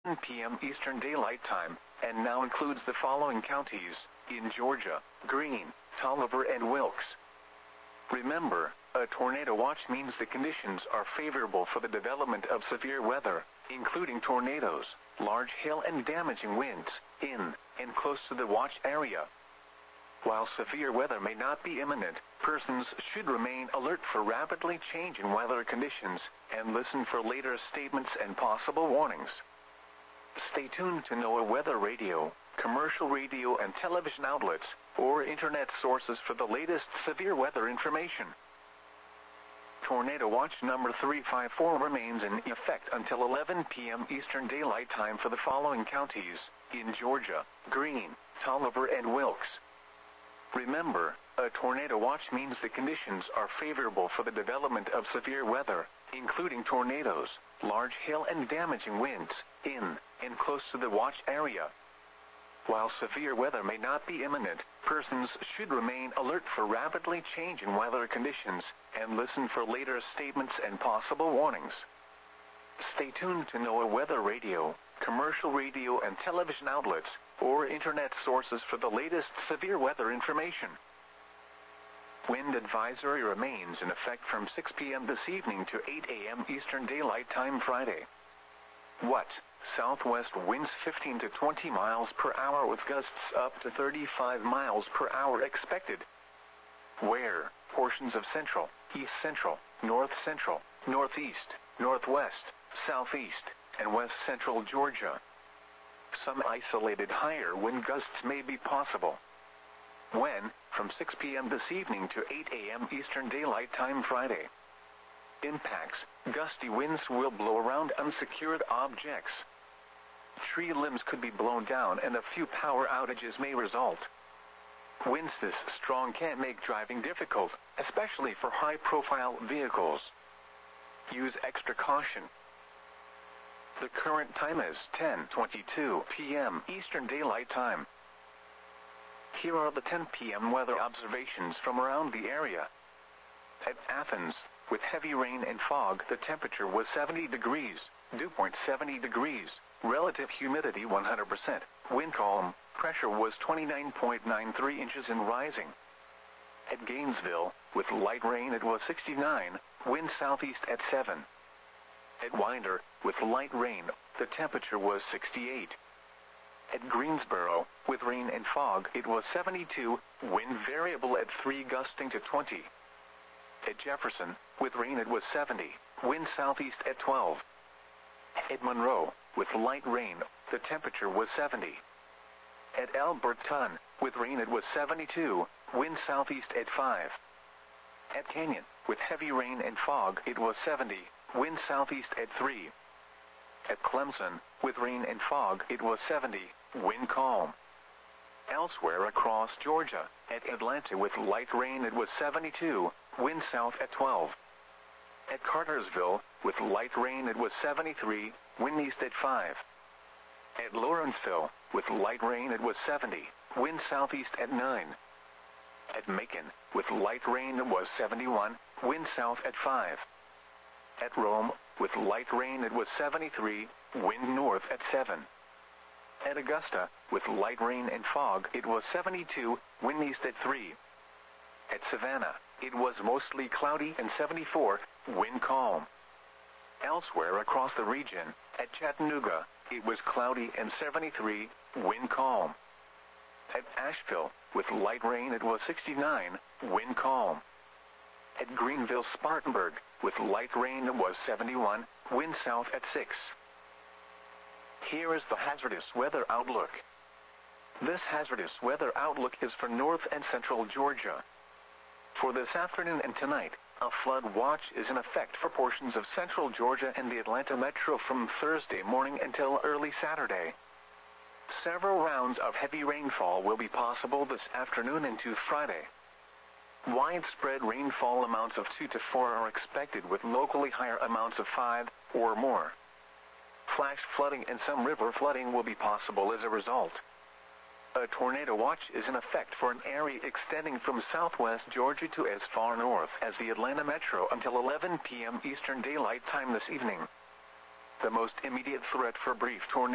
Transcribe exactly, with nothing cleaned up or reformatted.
eleven p m Eastern Daylight Time, and now includes the following counties in Georgia: Greene, Taliaferro, and Wilkes. Remember, a tornado watch means the conditions are favorable for the development of severe weather, including tornadoes, large hail and damaging winds, in and close to the watch area. While severe weather may not be imminent, persons should remain alert for rapidly changing weather conditions and listen for later statements and possible warnings. Stay tuned to NOAA Weather Radio, commercial radio and television outlets, or internet sources for the latest severe weather information. Tornado Watch number three five four remains in effect until eleven p m Eastern Daylight Time for the following counties in Georgia: Greene, Taliaferro, and Wilkes. Remember, a tornado watch means the conditions are favorable for the development of severe weather, including tornadoes, large hail and damaging winds, in and close to the watch area. While severe weather may not be imminent, persons should remain alert for rapidly changing weather conditions and listen for later statements and possible warnings. Stay tuned to NOAA Weather Radio, commercial radio and television outlets, or internet sources for the latest severe weather information. Wind advisory remains in effect from six p m this evening to eight a m Eastern Daylight Time Friday. What? Southwest winds fifteen to twenty miles per hour with gusts up to thirty-five miles per hour expected. Where? Portions of central, east central, north central, northeast, northwest, southeast, and west central Georgia. Some isolated higher wind gusts may be possible. When? From six p m this evening to eight a m Eastern Daylight Time Friday. Impacts: gusty winds will blow around unsecured objects. Tree limbs could be blown down and a few power outages may result. Winds this strong can make driving difficult, especially for high-profile vehicles. Use extra caution. The current time is ten twenty-two p m Eastern Daylight Time. Here are the ten p m weather observations from around the area. At Athens, with heavy rain and fog, the temperature was seventy degrees, dew point seventy degrees, relative humidity one hundred percent, wind calm, pressure was twenty-nine point nine three inches and rising. At Gainesville, with light rain it was sixty-nine, wind southeast at seven. At Winder, with light rain, the temperature was sixty-eight. At Greensboro, with rain and fog, it was seventy-two, wind variable at three gusting to twenty. At Jefferson, with rain it was seventy, wind southeast at twelve. At Monroe, with light rain, the temperature was seventy. At Alberton, with rain it was seventy-two, wind southeast at five. At Canyon, with heavy rain and fog, it was seventy, wind southeast at three. At Clemson, with rain and fog, it was seventy, wind calm. Elsewhere across Georgia, at Atlanta with light rain it was seventy-two, wind south at twelve. At Cartersville, with light rain it was seventy-three, wind east at five. At Lawrenceville, with light rain it was seventy, wind southeast at nine. At Macon, with light rain it was seventy-one, wind south at five. At Rome, with light rain it was seventy-three, wind north at seven. At Augusta, with light rain and fog, it was seventy-two, wind east at three. At Savannah, it was mostly cloudy and seventy-four, wind calm. Elsewhere across the region, at Chattanooga, it was cloudy and seventy-three, wind calm. At Asheville, with light rain it was sixty-nine, wind calm. At Greenville-Spartanburg, with light rain it was seventy-one, wind south at six. Here is the hazardous weather outlook. This hazardous weather outlook is for north and central Georgia. For this afternoon and tonight, a flood watch is in effect for portions of central Georgia and the Atlanta metro from Thursday morning until early Saturday. Several rounds of heavy rainfall will be possible this afternoon into Friday. Widespread rainfall amounts of two to four are expected with locally higher amounts of five or more. Flash flooding and some river flooding will be possible as a result. A tornado watch is in effect for an area extending from southwest Georgia to as far north as the Atlanta metro until eleven p m Eastern Daylight Time this evening. The most immediate threat for brief tornado